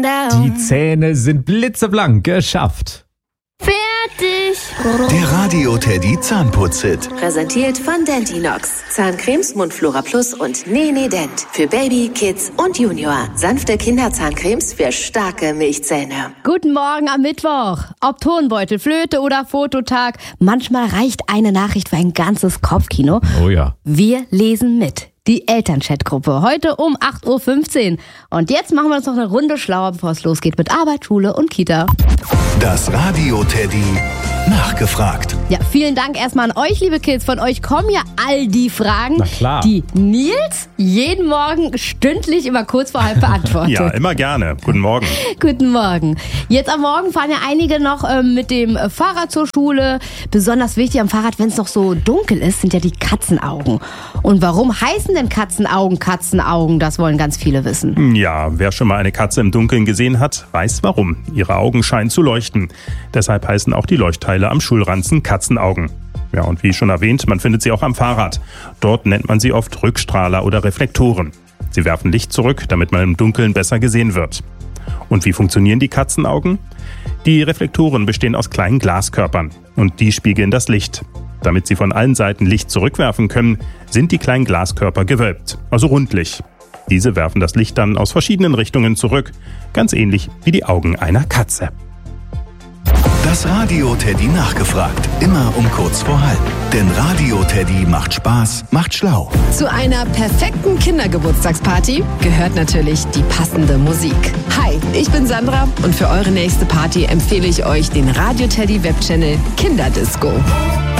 Die Zähne sind blitzeblank, geschafft. Fertig! Der Radio-Teddy Zahnputz-Hit. Präsentiert von Dentinox. Zahncremes, Mundflora Plus und Nene Dent. Für Baby, Kids und Junior. Sanfte Kinderzahncremes für starke Milchzähne. Guten Morgen am Mittwoch. Ob Turnbeutel, Flöte oder Fototag, manchmal reicht eine Nachricht für ein ganzes Kopfkino. Oh ja. Wir lesen mit. Die Elternchat-Gruppe. Heute um 8.15 Uhr. Und jetzt machen wir uns noch eine Runde schlauer, bevor es losgeht mit Arbeit, Schule und Kita. Das Radio-Teddy nachgefragt. Ja, vielen Dank erstmal an euch, liebe Kids. Von euch kommen ja all die Fragen, Na klar. die Nils jeden Morgen stündlich immer kurz vor halb beantwortet. Ja, immer gerne. Guten Morgen. Guten Morgen. Jetzt am Morgen fahren ja einige noch mit dem Fahrrad zur Schule. Besonders wichtig am Fahrrad, wenn es noch so dunkel ist, sind ja die Katzenaugen. Und warum heißen denn Katzenaugen Katzenaugen? Das wollen ganz viele wissen. Ja, wer schon mal eine Katze im Dunkeln gesehen hat, weiß warum. Ihre Augen scheinen zu leuchten. Deshalb heißen auch die Leuchtteile am Schulranzen Katzenaugen. Ja, und wie schon erwähnt, man findet sie auch am Fahrrad. Dort nennt man sie oft Rückstrahler oder Reflektoren. Sie werfen Licht zurück, damit man im Dunkeln besser gesehen wird. Und wie funktionieren die Katzenaugen? Die Reflektoren bestehen aus kleinen Glaskörpern und die spiegeln das Licht. Damit sie von allen Seiten Licht zurückwerfen können, sind die kleinen Glaskörper gewölbt, also rundlich. Diese werfen das Licht dann aus verschiedenen Richtungen zurück, ganz ähnlich wie die Augen einer Katze. Das Radio-Teddy nachgefragt. Immer um kurz vor halb. Denn Radio-Teddy macht Spaß, macht schlau. Zu einer perfekten Kindergeburtstagsparty gehört natürlich die passende Musik. Hi, ich bin Sandra und für eure nächste Party empfehle ich euch den Radio-Teddy Webchannel Kinderdisco.